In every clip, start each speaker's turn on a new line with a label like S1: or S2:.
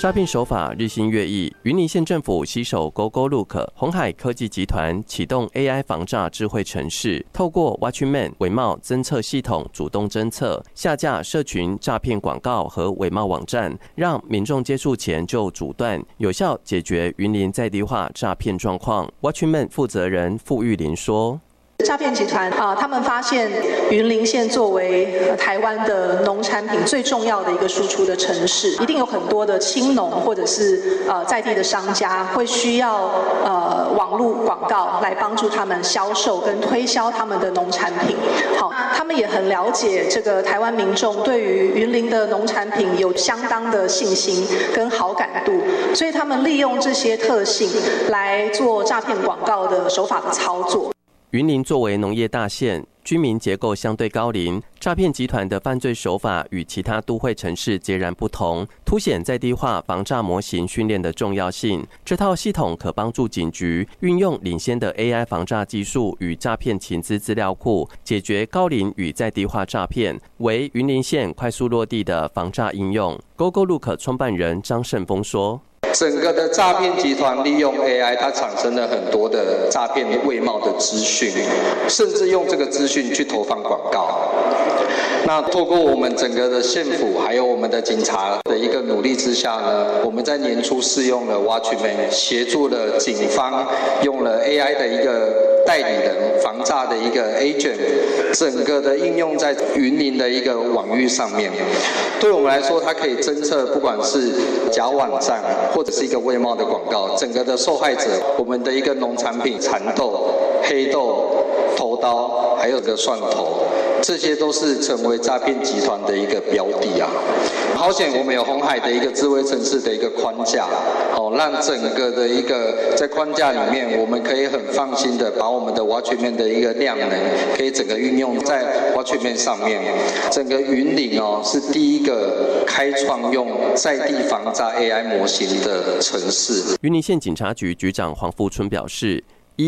S1: 诈骗手法日新月异，云林县政府携手 GoGoLook、鸿海科技集团启动 AI 防诈智慧城市，透过 Watchman 伪冒侦测系统主动侦测、下架社群诈骗广告和伪冒网站，让民众接触前就阻断，有效解决云林在地化诈骗状况。Watchman 负责人傅玉林说。
S2: 诈骗集团他们发现云林县作为台湾的农产品最重要的一个输出的城市，一定有很多的青农或者是在地的商家会需要网络广告来帮助他们销售跟推销他们的农产品。好，他们也很了解这个台湾民众对于云林的农产品有相当的信心跟好感度，所以他们利用这些特性来做诈骗广告的手法的操作。
S1: 云林作为农业大县，居民结构相对高龄，诈骗集团的犯罪手法与其他都会城市截然不同，凸显在地化防诈模型训练的重要性。这套系统可帮助警局运用领先的 AI 防诈技术与诈骗情资资料库，解决高龄与在地化诈骗，为云林县快速落地的防诈应用。GoGoLook 创办人张胜峰说。
S3: 整个的诈骗集团利用 AI， 它产生了很多的诈骗伪冒的资讯，甚至用这个资讯去投放广告。那透过我们整个的县府还有我们的警察的一个努力之下呢，我们在年初试用了 Watchman， 协助了警方用了 AI 的一个代理人防诈的一个 agent， 整个的应用在云林的一个网域上面。对我们来说，它可以侦测不管是假网站或者是一个伪冒的广告，整个的受害者，我们的一个农产品蚕豆、黑豆、头刀，还有个蒜头，这些都是成为诈骗集团的一个标的啊。好险我们有鸿海的一个智慧城市的一个框架，让整个的一个在框架里面，我们可以很放心的把我们的 Watchman 的一个量能，可以整个运用在 Watchman 上面。整个云林是第一个开创用在地防诈 AI 模型的城市。
S1: 云林县警察局局长黄富春表示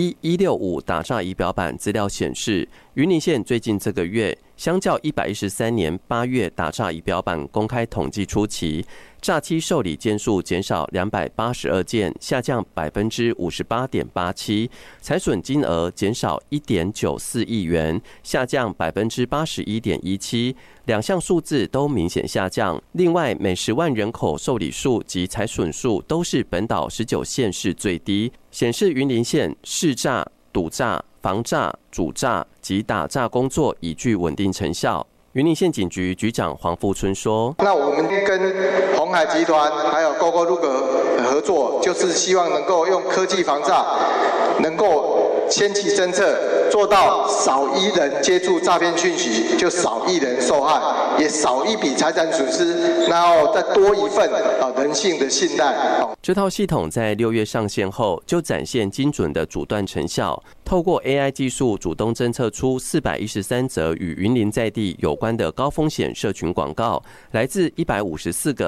S1: ，165打诈仪表板资料显示，云林县最近这个月，相较113年8月打诈仪表板公开统计初期，诈欺受理件数减少282件，下降58.87%，财损金额减少1.94亿元，下降81.17%，两项数字都明显下降。另外，每10万人口受理数及财损数都是本岛19县市最低，显示云林县识诈、堵诈、防诈、阻诈及打诈工作已具稳定成效。云林县警局局长黄富春说：“
S4: 那我们跟鸿海集团还有 GoGoLook 合作，就是希望能够用科技防诈，能够先期侦测，做到少一人接触诈骗讯息，就少一人受害，也少一笔财产损失，然后再多一份人性的信赖。”
S1: 这套系统在6月上线后，就展现精准的阻断成效。透过 AI 技术，主动侦测出413则与云林在地有关的高风险社群广告，来自154个